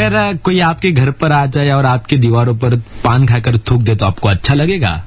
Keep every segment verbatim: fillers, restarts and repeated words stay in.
अगर कोई आपके घर पर आ जाए और आपके दीवारों पर पान खाकर थूक दे तो आपको अच्छा लगेगा?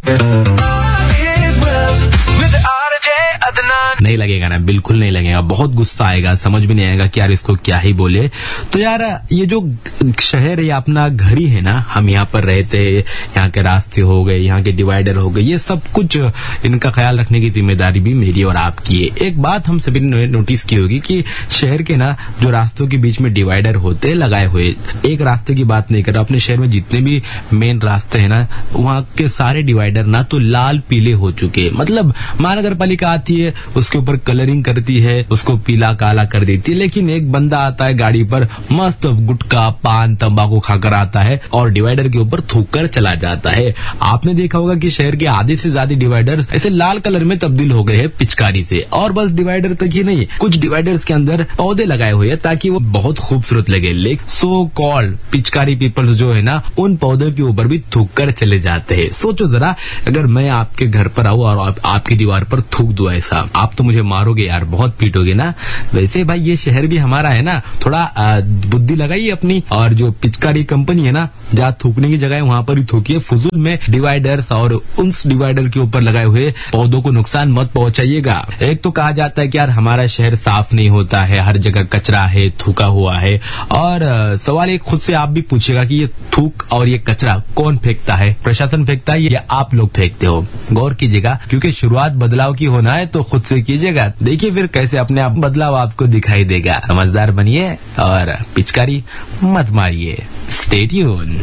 नहीं लगेगा ना, बिल्कुल नहीं लगेगा, बहुत गुस्सा आएगा, समझ भी नहीं आएगा कि यार इसको क्या ही बोले। तो यार ये जो शहर है अपना घर ही है ना, हम यहाँ पर रहते हैं, यहाँ के रास्ते हो गए, यहाँ के डिवाइडर हो गए, ये सब कुछ इनका ख्याल रखने की जिम्मेदारी भी मेरी और आपकी है। एक बात हम सभी ने नोटिस की होगी कि शहर के ना जो रास्तों के बीच में डिवाइडर होते लगाए हुए, एक रास्ते की बात नहीं कर रहा, अपने शहर में जितने भी मेन रास्ते है ना, वहाँ के सारे डिवाइडर ना तो लाल पीले हो चुके। मतलब महानगर पालिका आती है, उसके ऊपर कलरिंग करती है, उसको पीला काला कर देती है, लेकिन एक बंदा आता है गाड़ी पर, मस्त गुटखा पान तंबाकू खाकर आता है और डिवाइडर के ऊपर थूक कर चला जाता है। आपने देखा होगा कि शहर के आधे से ज्यादा डिवाइडर ऐसे लाल कलर में तब्दील हो गए हैं पिचकारी से। और बस डिवाइडर तक ही नहीं, कुछ डिवाइडर्स के अंदर पौधे लगाए हुए हैं ताकि वो बहुत खूबसूरत लगे। लेकिन सो कॉल्ड पिचकारी पीपल्स जो है ना, उन पौधों के ऊपर भी थूक कर चले जाते हैं। सोचो जरा, अगर मैं आपके घर पर आऊँ और आप, आपकी दीवार पर थूक दूं ऐसा, आप तो मुझे मारोगे यार, बहुत पीटोगे ना। वैसे भाई ये शहर भी हमारा है ना, थोड़ा बुद्धि लगाइए अपनी, और जो पिचकारी कंपनी है ना, जहाँ थूकने की जगह है वहाँ पर ही थूकिए, फुजूल में डिवाइडर्स और उन डिवाइडर के ऊपर लगाए हुए पौधों को नुकसान मत पहुंचाइएगा। एक तो कहा जाता है कि यार हमारा शहर साफ नहीं होता है, हर जगह कचरा है, थूका हुआ है। और सवाल एक खुद से आप भी पूछिएगा कि ये थूक और ये कचरा कौन फेंकता है? प्रशासन फेंकता है या आप लोग फेंकते हो? गौर कीजिएगा, क्योंकि शुरुआत बदलाव की होना है तो खुद से कीजिएगा, देखिए फिर कैसे अपने आप बदलाव आपको दिखाई देगा। समझदार बनिए और पिचकारी मत मारिए। Stay tune.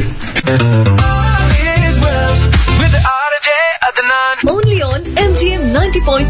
Only on M G M ninety point